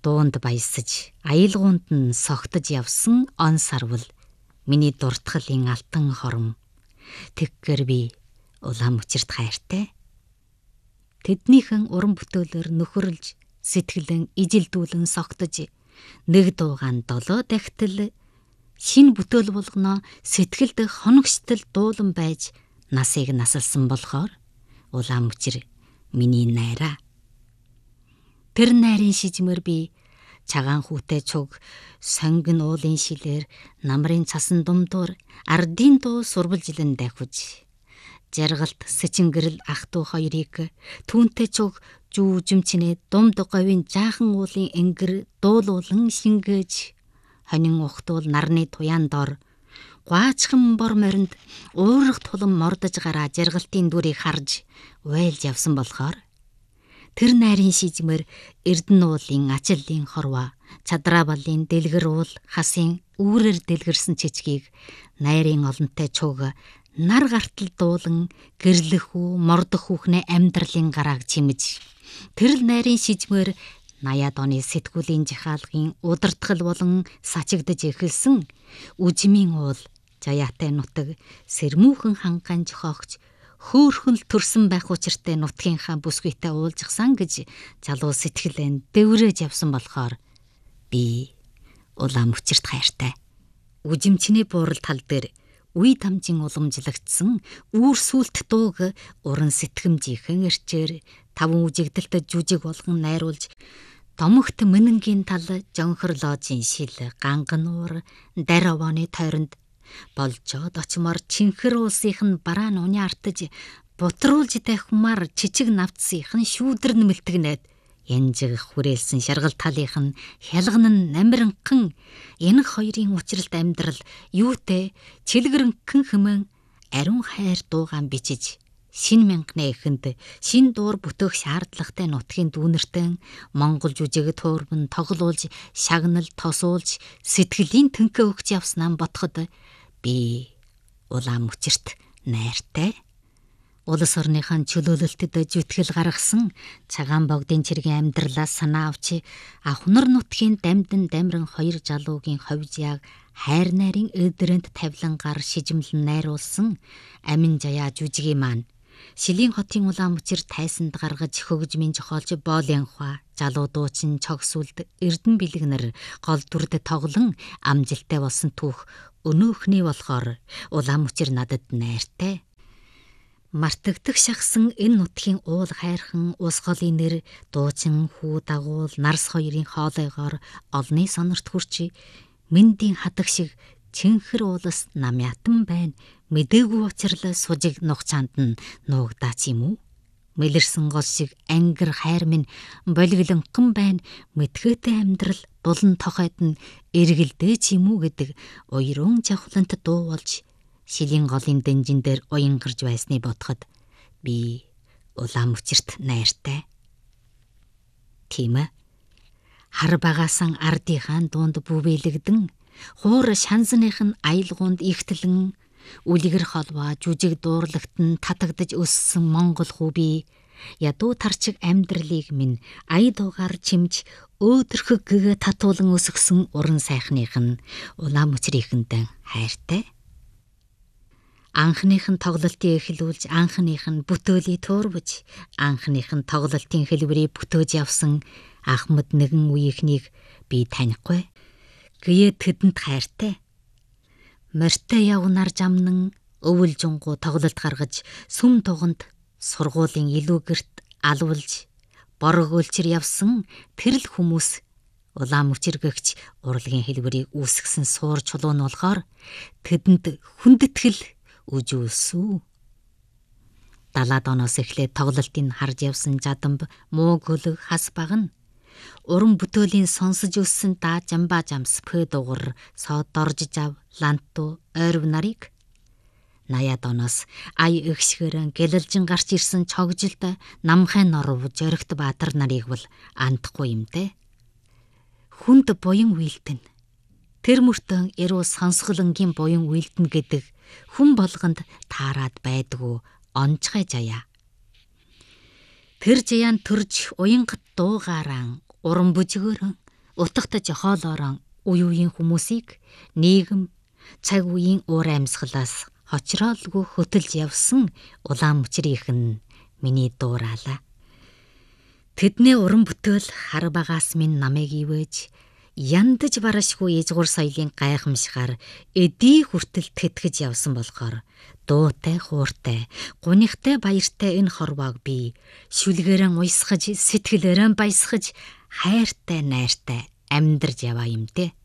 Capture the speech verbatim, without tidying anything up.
Дуунд баясаж, аялгуунд нь согтож явсан он сарвал миний дуртгалын алтан хором. Тэггээр би улаан мөчирт хайртай. Тэднийхэн уран бүтээлээр нөхөрлж, сэтгэлэн ижилдүүлэн согтож, нэг дуугаан долоо дахтал шин бүтээл болгоно сэтгэлд хоногшдол дуулан байж насыг насалсан болохоор улаан мөчир миний найраа. Тэр найрын шижмэр би цагаан хүүтэй цуг сонгин уулын шилээр намрын цасан думдуур ардын дуу сурвалжилан дахиж жаргалт сэчингэрэл ах дүү хоёрыг түүнтэй цуг жүүжимчнээ думд говийн жаахан уулын энгэр дуулуулан шингээж хонин ухтуул нарны туяан дор гуачхан бор моринд уурах тулан мордож гараа жаргалтын дүрийг харж уйлж явсан болохоор тэр найрын шижмэр эрдэнэ уулын ачиллын хорва чадраа балын дэлгэр уул хасын үүрээр дэлгэрсэн чичгийг найрын олонтой цуг нар гартал дуулан гэрлэх үү мордох хүүхнээ амьдралын гарааг чимэж тэр найрын шижмэр наяад оны сэтгүүлийн жихаалгын удирдгал болон сачигдж эхэлсэн үжмийн уул жаяатай нутаг сэрмүүхэн ханган жохогч хөөхөн л төрсөн байх учиртай нутгийнхаа бүсгүйтэй уулзсан гэж залуу сэтгэлэн дэврэж явсан болохоор би улаан мөчирт хайртай. Үжимчний буурал тал дээр үе тамжин уламжлагдсан үүр сүлт дууг уран сэтгэмжийнхэн эрчээр таван үжигдэлтэд жүжиг болгон найруулж домогт мэнэнгийн тал жонхор лоожийн шил ганган уур дар овооны тойронд болжоод очмоор чинхэр улсынх нь бараа нууны артаж бутруулж тахмаар чичиг навцсынх нь шүүдэр нэмэлтгнээд янжиг хүрээлсэн шаргал талынх нь хялган нь намирнхан энэ хоёрын учралт амьдрал юутэй чилгэрэнхэн хэмээн ариун хайр дуугаан бичиж шин мянганы эхэнд шин дуур бүтээх шаардлагатай нутгийн дүүнэртэн монгол жүжиг туурман тоглуулж шагнал тосуулж сэтгэлийн төнкөө өгч явснаа ботход би улаан мөчирт найртай. Улс орныхон чөлөөлөлтөд зүтгэл гаргасан цагаан богдын цэргийн амьдралаас санаа авч авхнар нутгийн дамдын дамран хоёр жалуугийн ховж яг хайр найрын өдрөнд тавилангаар шижимлэн найруулсан амин жаяа жүжигийн маань Шилийн хотын улаан мөчир тайсанд гаргаж хөгжмийн жохоолж боолын хва жалуу дуучин цогсүлд эрдэн бэлгнэр гол дүрд тоглон амжилттай болсон түүх өнөөхний болохоор улаан мөчир надад найртай. Мартагдах шахсан энэ нутгийн уул хайрхан ус голын нэр дуучин хүү дагуул нарс хоёрын хоолойгоор олны сонорт хүрч мэндийн хатаг шиг чинхэр уулас нам ятан байна. Мэдээгүй учрал сужиг нухчаанд нь нуугдаач юм уу? Мэлэрсэн гол шиг ангир хайр минь болиглонхон байна. Мэдхээтэй амьдрал дулан тохойд нь эргэлдээч юм уу гэдэг уйрун жавхлант дуу болж Шилийн голын дэнжин дээр уян гарч байсны бодоход би улаан мөчирт найртай. Тийм ээ. Хар багаасан ардынхаа дунд бүвэлэгдэн хуур шанзных нь аялгуунд ихтлэн үлгэр холбоо жүжиг дуурлагт нь татагдж өссөн монгол хүү би ядуу тарчиг амьдралыг минь ая дуугаар чимж өөдрөх гэгэ татуулан өсгсөн уран сайхных нь улаан мөчрийнхэнтэй хайртай. Анхных нь тоглолтын эхлүүлж анхных нь бүтээлийг туурвж анхных нь тоглолтын хэлбэрийг бүтээж явсан Ахмад нэгэн үеийнхнийг би танихгүй. Гээ тэдэнд хайртай. Морьтой явнаар жамнан өвөл жунгуу тоглолт гаргаж сүм туганд сургуулийн илүүгэрт алвалж борог өлчир явсан тэрл хүмүүс улаан мөчиргэгч урлагийн хэлбэрийг үүсгэсэн суур чулуу нь болохоор тэдэнд хүндэтгэл үжүүлсүү. Далаад оноос эхлээд тоглолтыг харж явсан жадамб муу гөлөг хас багна. Уран бүтээлийн сонсож өссөн да жамба жамс пэдугур соо дорж жав ланту ойрв нарыг наяад оноос ай өгшгэрэн гэлэлжин гарч ирсэн чогжилт намхай норв жоригт баатар нарыг бол андахгүй юм дээ. Хүнд буян үйлдэн тэр мөртөн эрүү сонсголонгийн буян үйлдэн гэдэг хүн болгонд таарад байдгүй онцгой жаяа. Тэр жаяан төрж уянгат дуугааран уран бүжгөрөн утгатаж хоолоорон үе үеийн хүмүүсийг нийгэм цаг үеийн уур амьсгалаас хочроолгүй хөтөлж явсан улаан мөчрийнх нь миний дуураалаа. Тэдний уран бүтээл хар багаас минь намайг ивэж яндаж барашгүй язгуур соёлын гайхамшигаар эдий хүртэл тэтгэж явсан болохоор дуутай, хууртай, гунигтай, баяртай энэ хорвоог би шүлгээрэн уйсгаж, сэтгэлээрэн баясгаж, хайртай, найртай амьдарж яваа юм дээ.